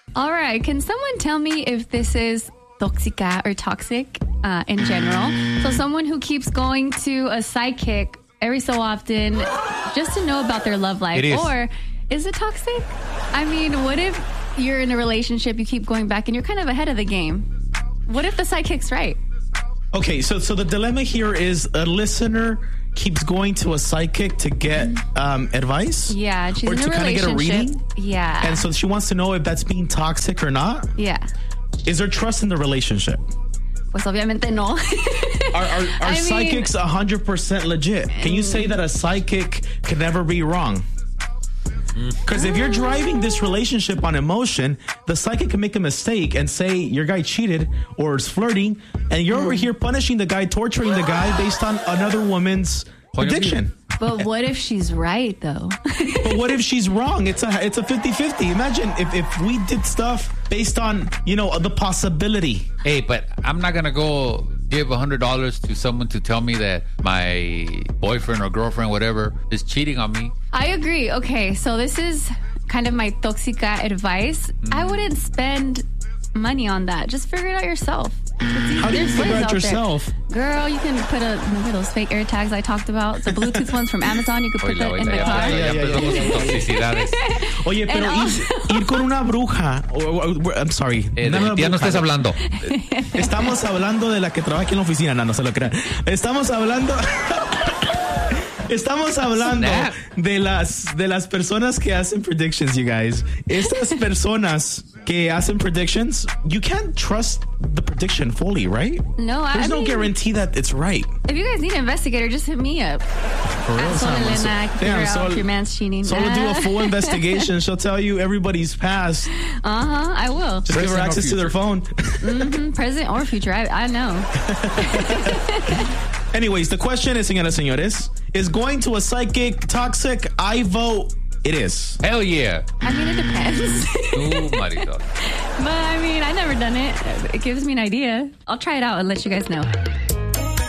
All right. Can someone tell me if this is tóxica or toxic in general? So someone who keeps going to a sidekick every so often just to know about their love life. It is. Or is it toxic? I mean, what if you're in a relationship, you keep going back and you're kind of ahead of the game? What if the sidekick's right? Okay, so the dilemma here is a listener keeps going to a psychic to get advice? Yeah, and she's or in a to kind of get a relationship. reading? Yeah. And so she wants to know if that's being toxic or not? Yeah. Is there trust in the relationship? Pues obviamente no. Are psychics 100% legit? Can you say that a psychic can never be wrong? Because if you're driving this relationship on emotion, the psychic can make a mistake and say your guy cheated or is flirting, and you're over here punishing the guy, torturing the guy based on another woman's prediction. But what if she's right, though? But what if she's wrong? It's a 50-50. Imagine if we did stuff based on, the possibility. Hey, but I'm not going to go give $100 to someone to tell me that my boyfriend or girlfriend, whatever, is cheating on me. I agree. Okay, so this is kind of my tóxica advice. I wouldn't spend money on that. Just figure it out yourself. How do you figure out yourself? Girl, you can put remember those fake air tags I talked about? The Bluetooth ones from Amazon, you could put that in the car. Oye, pero ir con una bruja. I'm sorry. Ya no estés hablando. Estamos hablando de la que trabaja aquí en la oficina. No se lo crean. Estamos hablando de las personas que hacen predictions, you guys. Estas personas que hacen predictions, you can't trust the prediction fully, right? No, There's no guarantee that it's right. If you guys need an investigator, just hit me up. For real, Sol Elena, figure out if your man's cheating. So we'll do a full investigation. She'll tell you everybody's past. I will. Just give her access to their phone. Present or future, I know. Anyways, the question is, señoras, señores, is going to a psychic toxic? I vote it is. Hell yeah. I mean, it depends. Marito. But I mean, I've never done it. It gives me an idea. I'll try it out and let you guys know.